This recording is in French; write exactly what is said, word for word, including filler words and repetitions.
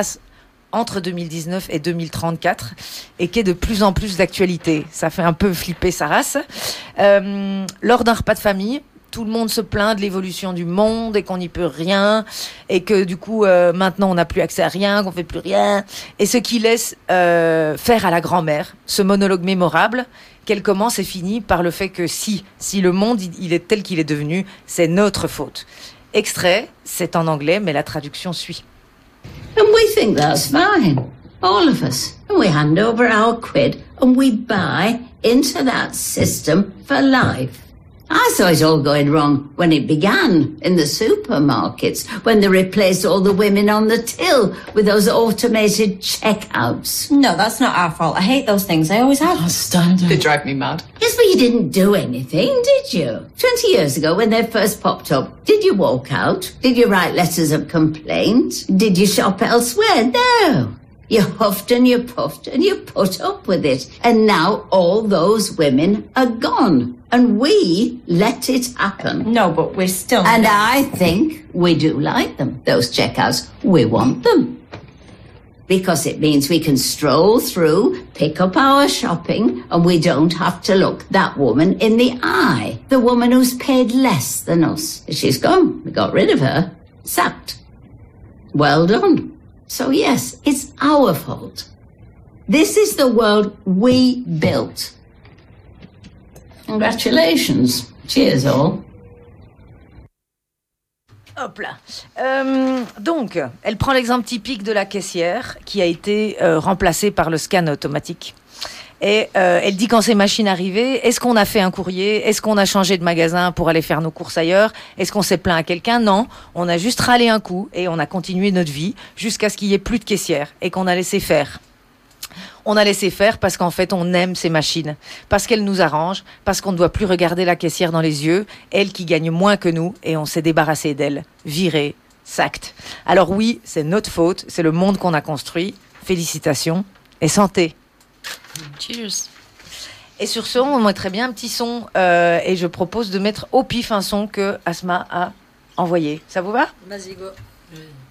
entre deux mille dix-neuf et deux mille trente-quatre et qui est de plus en plus d'actualité. Ça fait un peu flipper sa race. Euh, lors d'un repas de famille, tout le monde se plaint de l'évolution du monde et qu'on n'y peut rien et que du coup euh, maintenant on n'a plus accès à rien, qu'on fait plus rien, et ce qui laisse euh, faire à la grand-mère ce monologue mémorable qu'elle commence et finit par le fait que si si le monde il est tel qu'il est devenu, c'est notre faute. Extrait, c'est en anglais mais la traduction suit. And we think that's fine, all of us. And we hand over our quid and we buy into that system for life. I saw it all going wrong when it began in the supermarkets, when they replaced all the women on the till with those automated checkouts. No, that's not our fault. I hate those things. I always have. Oh, standard. They drive me mad. Yes, but you didn't do anything, did you? Twenty years ago when they first popped up, did you walk out? Did you write letters of complaint? Did you shop elsewhere? No. You huffed and you puffed and you put up with it. And now all those women are gone. And we let it happen. No, but we're still... And I think we do like them, those checkouts. We want them. Because it means we can stroll through, pick up our shopping, and we don't have to look that woman in the eye. The woman who's paid less than us. She's gone. We got rid of her. Sacked. Well done. So yes, it's our fault. This is the world we built. Congratulations. Cheers all. Hop là. Euh, donc, elle prend l'exemple typique de la caissière qui a été euh, remplacée par le scan automatique. Et euh, elle dit quand ces machines arrivaient, est-ce qu'on a fait un courrier? Est-ce qu'on a changé de magasin pour aller faire nos courses ailleurs? Est-ce qu'on s'est plaint à quelqu'un? Non, on a juste râlé un coup et on a continué notre vie jusqu'à ce qu'il y ait plus de caissière et qu'on a laissé faire. On a laissé faire parce qu'en fait on aime ces machines, parce qu'elles nous arrangent, parce qu'on ne doit plus regarder la caissière dans les yeux, elle qui gagne moins que nous, et on s'est débarrassé d'elle, virée, sacked. Alors oui, c'est notre faute, c'est le monde qu'on a construit. Félicitations et santé. Cheers. Et sur ce, on mettrait bien un petit son euh, et je propose de mettre au pif un son que Asma a envoyé. Ça vous va? Vas-y, go. Oui.